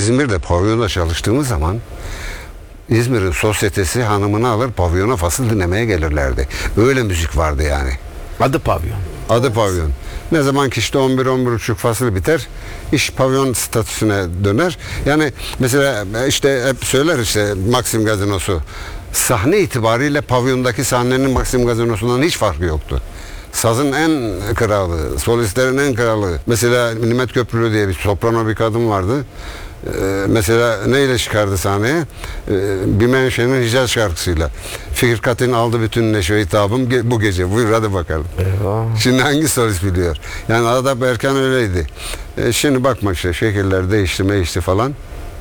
İzmir'de pavyonda çalıştığımız zaman İzmir'in sosyetesi hanımını alır pavyona fasıl dinlemeye gelirlerdi. Öyle müzik vardı yani. Adı pavyon. Adı pavyon. Ne zaman ki işte 11-11.30 fasıl biter, iş pavyon statüsüne döner. Yani mesela işte hep söyler işte Maxim Gazinosu. Sahne itibariyle pavyondaki sahnenin Maxim Gazinosu'ndan hiç farkı yoktu. Sazın en kralı, solistlerin en kralı. Mesela Nimet Köprülü diye bir soprano bir kadın vardı. Mesela neyle çıkardı sahneye? Bir Menşe'nin Hicaz şarkısıyla. Fikir Katin aldı bütün neşe hitabım bu gece. Buyur hadi bakalım. Eyvah. Şimdi hangi solist biliyor? Yani Adap Erkan öyleydi. Şimdi bakma işte şekiller değişti falan.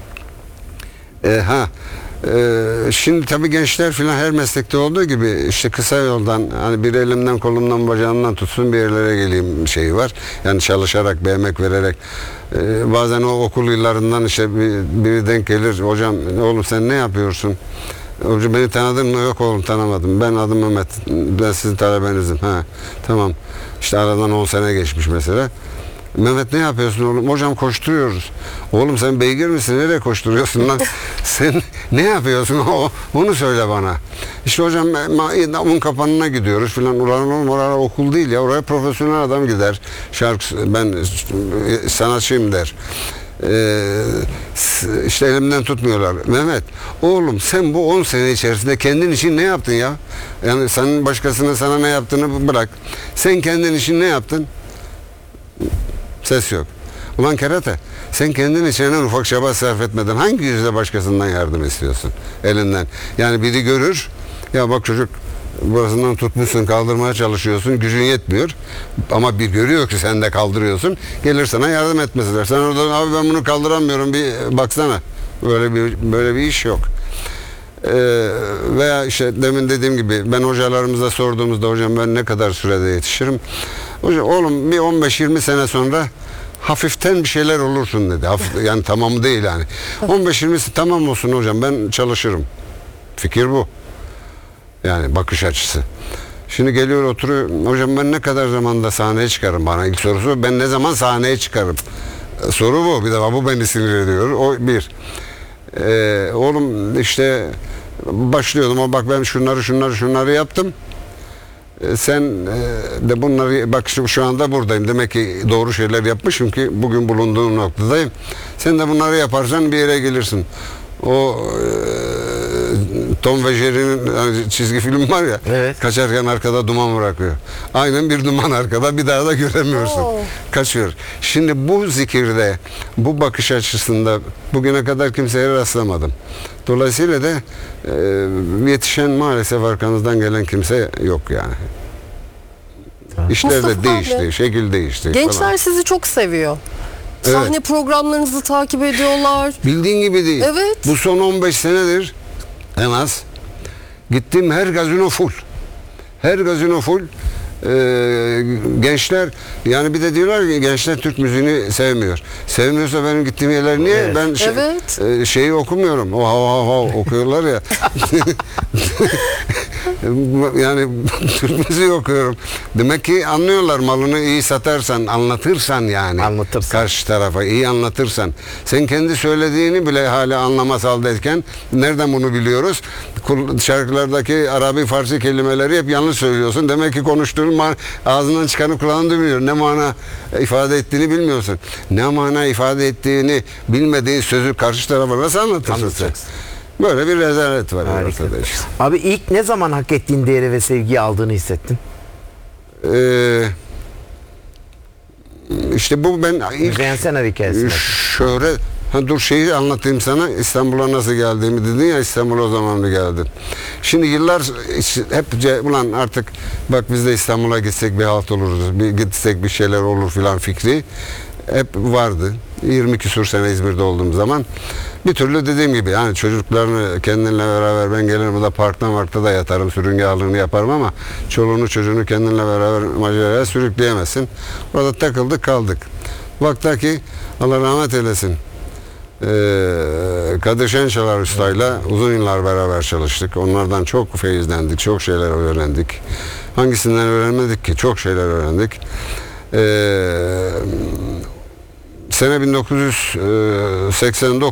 Şimdi tabii gençler filan her meslekte olduğu gibi işte kısa yoldan hani bir elimden kolumdan bacağımdan tutsun bir yerlere geleyim şeyi var. Yani çalışarak bir emek vererek bazen o okul yıllarından işte biri denk gelir, hocam oğlum sen ne yapıyorsun? Hocam beni tanıdın mı? Yok oğlum tanımadım. Ben adım Mehmet. Ben sizin talebenizim. Ha tamam. İşte aradan 10 sene geçmiş mesela. Mehmet ne yapıyorsun oğlum? Hocam koşturuyoruz. Oğlum sen beygir misin? Nereye koşturuyorsun lan? Sen ne yapıyorsun? Onu söyle bana. İşte hocam un kapanına gidiyoruz filan. Oraya okul değil ya. Oraya profesyonel adam gider. Ben sanatçıyım der. İşte elimden tutmuyorlar. Mehmet oğlum sen bu 10 sene içerisinde kendin için ne yaptın ya? Yani senin başkasının sana ne yaptığını bırak. Sen kendin için ne yaptın? Ses yok. Ulan kerata sen kendin için en ufak çaba sarf etmeden hangi yüzle başkasından yardım istiyorsun? Elinden. Yani biri görür ya bak çocuk burasından tutmuşsun kaldırmaya çalışıyorsun gücün yetmiyor ama bir görüyor ki sen de kaldırıyorsun gelir sana yardım etmesiler. Sen oradan abi ben bunu kaldıramıyorum bir baksana. Böyle bir iş yok. Veya işte demin dediğim gibi ben hocalarımıza sorduğumuzda hocam ben ne kadar sürede yetişirim? Hocam oğlum bir 15-20 sene sonra hafiften bir şeyler olursun dedi. Yani tamamı değil yani. 15-20 tamam olsun hocam ben çalışırım. Fikir bu. Yani bakış açısı. Şimdi geliyor oturuyor. Hocam ben ne kadar zamanda sahneye çıkarım bana ilk sorusu. Ben ne zaman sahneye çıkarım? Soru bu. Bir de bu beni sinir ediyor. O bir. Oğlum işte başlıyordum ama bak ben şunları yaptım. Sen de bunları bak şu anda buradayım. Demek ki doğru şeyler yapmışım ki bugün bulunduğum noktadayım. Sen de bunları yaparsan bir yere gelirsin. O Tom ve Jerry'nin hani çizgi film var ya. Evet. Kaçarken arkada duman bırakıyor. Aynen bir duman arkada bir daha da göremiyorsun. Kaçıyor. Şimdi bu zikirde, bu bakış açısında bugüne kadar kimseye rastlamadım. Dolayısıyla da yetişen maalesef arkanızdan gelen kimse yok yani. İşler de Mustafa değişti, abi, şekil değişti. gençler falan. sizi çok seviyor. Evet. Sahne programlarınızı takip ediyorlar. Bildiğin gibi değil. Evet. Bu son 15 senedir en az gittiğim her gazino full. Her gazino full. Gençler yani bir de diyorlar ki gençler Türk müziğini sevmiyor. Sevmiyorsa benim gittiğim yerler niye? Evet. Ben şeyi okumuyorum. O okuyorlar ya. Yani Türk müziği okuyorum. Demek ki anlıyorlar malını iyi satarsan, anlatırsan yani. Anlatırsan. Karşı tarafa iyi anlatırsan. Sen kendi söylediğini bile hala anlamaz haldeyken nereden bunu biliyoruz? Şarkılardaki Arabi Farsi kelimeleri hep yanlış söylüyorsun. Demek ki konuştuğun ağzından çıkanı kulağın duymuyor. Ne mana ifade ettiğini bilmiyorsun. Ne mana ifade ettiğini bilmediğin sözü karşı tarafa nasıl anlatırsın sen? Böyle bir rezalet var ortada işte. Abi ilk ne zaman hak ettiğin değeri ve sevgiyi aldığını hissettin? İşte bu ben ilk Müzeyyen Senar hikayesinde. şöhret dur şeyi anlatayım sana. İstanbul'a nasıl geldiğimi dedin ya, İstanbul'a o zaman mı geldim? Şimdi yıllar hep ulan artık bak biz de İstanbul'a gitsek bir halt oluruz. Bir gitsek bir şeyler olur filan fikri hep vardı. 20 küsur sene İzmir'de olduğum zaman bir türlü dediğim gibi yani çocuklarını kendinle beraber ben gelirim da parkta da yatarım, sürünge yaparım ama çoluğunu çocuğunu kendinle beraber maceraya sürükleyemezsin. Orada takıldık kaldık. Vaktaki Allah rahmet eylesin Kadir Şençalar Usta'yla uzun yıllar beraber çalıştık. Onlardan çok feyizlendik, çok şeyler öğrendik. Hangisinden öğrenmedik ki? Çok şeyler öğrendik. Sene 1989